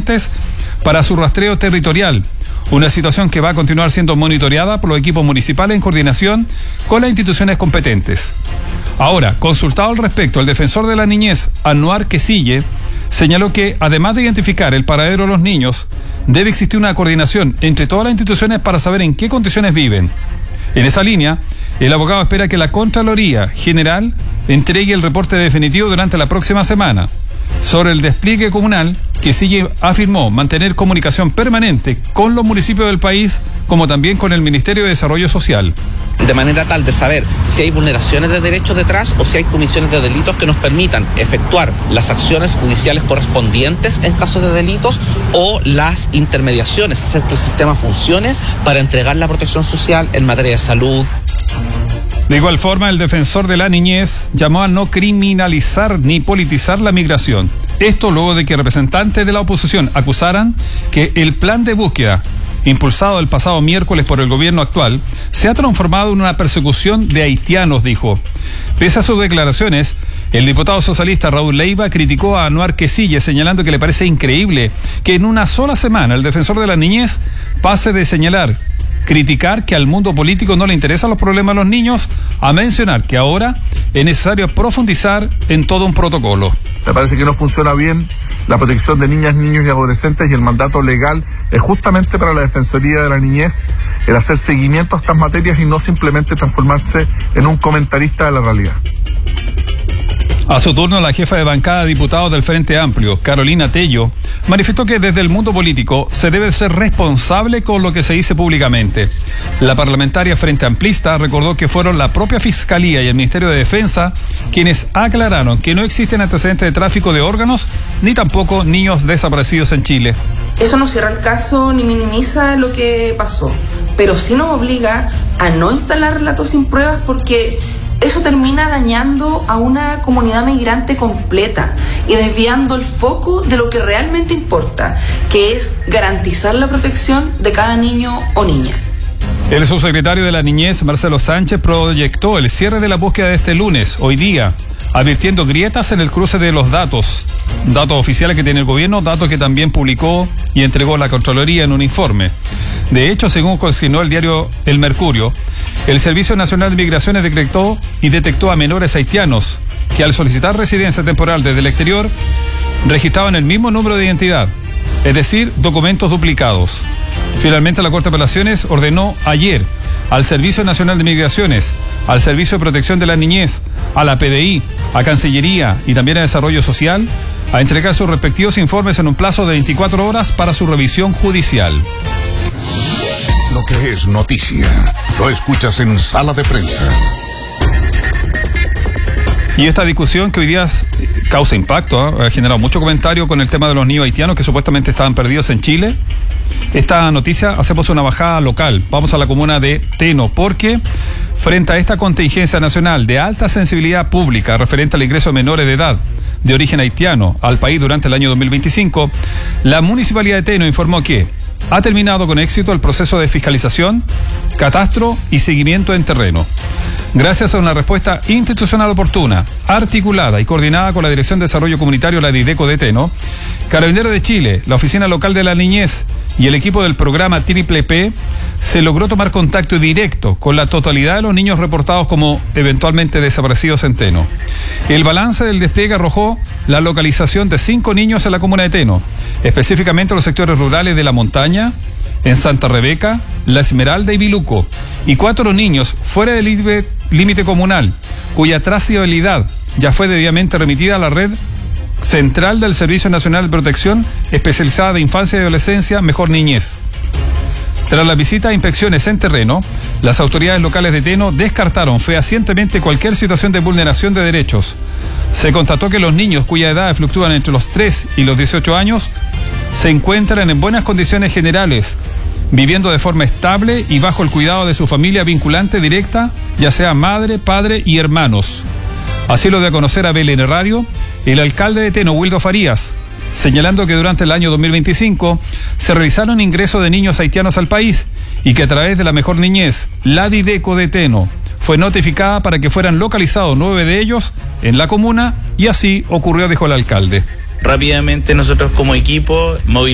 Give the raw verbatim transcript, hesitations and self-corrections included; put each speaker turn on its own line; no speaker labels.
suficientes para su rastreo territorial. Una situación que va a continuar siendo monitoreada por los equipos municipales en coordinación con las instituciones competentes. Ahora, consultado al respecto, el defensor de la niñez, Anuar Quesille, señaló que, además de identificar el paradero de los niños, debe existir una coordinación entre todas las instituciones para saber en qué condiciones viven. En esa línea, el abogado espera que la Contraloría General entregue el reporte definitivo durante la próxima semana. Sobre el despliegue comunal, Quesille afirmó mantener comunicación permanente con los municipios del país, como también con el Ministerio de Desarrollo Social.
De manera tal de saber si hay vulneraciones de derechos detrás o si hay comisiones de delitos que nos permitan efectuar las acciones judiciales correspondientes en casos de delitos o las intermediaciones, hacer que el sistema funcione para entregar la protección social en materia de salud.
De igual forma, el defensor de la niñez llamó a no criminalizar ni politizar la migración. Esto luego de que representantes de la oposición acusaran que el plan de búsqueda, impulsado el pasado miércoles por el gobierno actual, se ha transformado en una persecución de haitianos, dijo. Pese a sus declaraciones, el diputado socialista Raúl Leiva criticó a Anuar Quesille, señalando que le parece increíble que en una sola semana el defensor de la niñez pase de señalar, criticar que al mundo político no le interesan los problemas de los niños, a mencionar que ahora es necesario profundizar en todo un protocolo.
Me parece que no funciona bien la protección de niñas, niños y adolescentes, y el mandato legal es justamente para la Defensoría de la Niñez el hacer seguimiento a estas materias y no simplemente transformarse en un comentarista de la realidad.
A su turno, la jefa de bancada de diputados del Frente Amplio, Carolina Tello, manifestó que desde el mundo político se debe ser responsable con lo que se dice públicamente. La parlamentaria Frente Amplista recordó que fueron la propia Fiscalía y el Ministerio de Defensa quienes aclararon que no existen antecedentes de tráfico de órganos ni tampoco niños desaparecidos en Chile.
Eso no cierra el caso ni minimiza lo que pasó, pero sí nos obliga a no instalar relatos sin pruebas, porque eso termina dañando a una comunidad migrante completa y desviando el foco de lo que realmente importa, que es garantizar la protección de cada niño o niña.
El subsecretario de la Niñez, Marcelo Sánchez, proyectó el cierre de la búsqueda de este lunes, hoy día, advirtiendo grietas en el cruce de los datos, datos oficiales que tiene el gobierno, datos que también publicó y entregó la Contraloría en un informe. De hecho, según consignó el diario El Mercurio, el Servicio Nacional de Migraciones decretó y detectó a menores haitianos que al solicitar residencia temporal desde el exterior registraban el mismo número de identidad, es decir, documentos duplicados. Finalmente, la Corte de Apelaciones ordenó ayer al Servicio Nacional de Migraciones, al Servicio de Protección de la Niñez, a la P D I, a Cancillería y también a Desarrollo Social a entregar sus respectivos informes en un plazo de veinticuatro horas para su revisión judicial.
Lo que es noticia, lo escuchas en Sala de Prensa.
Y esta discusión que hoy día causa impacto, ¿eh? Ha generado mucho comentario con el tema de los niños haitianos que supuestamente estaban perdidos en Chile. Esta noticia, hacemos una bajada local, vamos a la comuna de Teno, porque frente a esta contingencia nacional de alta sensibilidad pública referente al ingreso de menores de edad de origen haitiano al país durante el año dos mil veinticinco, la Municipalidad de Teno informó que ha terminado con éxito el proceso de fiscalización, catastro y seguimiento en terreno. Gracias a una respuesta institucional oportuna, articulada y coordinada con la Dirección de Desarrollo Comunitario, la DIDECO de Teno, Carabineros de Chile, la Oficina Local de la Niñez y el equipo del programa Triple P, se logró tomar contacto directo con la totalidad de los niños reportados como eventualmente desaparecidos en Teno. El balance del despliegue arrojó la localización de cinco niños en la comuna de Teno, específicamente en los sectores rurales de La Montaña, en Santa Rebeca, La Esmeralda y Biluco, y cuatro niños fuera del límite comunal, cuya trazabilidad ya fue debidamente remitida a la red central del Servicio Nacional de Protección Especializada de Infancia y Adolescencia, Mejor Niñez. Tras las visitas e inspecciones en terreno, las autoridades locales de Teno descartaron fehacientemente cualquier situación de vulneración de derechos. Se constató que los niños cuya edad fluctúan entre los tres y los dieciocho años se encuentran en buenas condiciones generales, viviendo de forma estable y bajo el cuidado de su familia vinculante directa, ya sea madre, padre y hermanos. Así lo dio a conocer a B L N Radio el alcalde de Teno, Wildo Farías, señalando que durante el año dos mil veinticinco se realizaron ingresos de niños haitianos al país y que a través de la Mejor Niñez, la DIDECO de Teno fue notificada para que fueran localizados nueve de ellos en la comuna, y así ocurrió, dijo el alcalde.
Rápidamente nosotros como equipo movilizamos